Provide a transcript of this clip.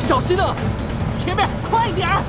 小心啊！前面快点儿！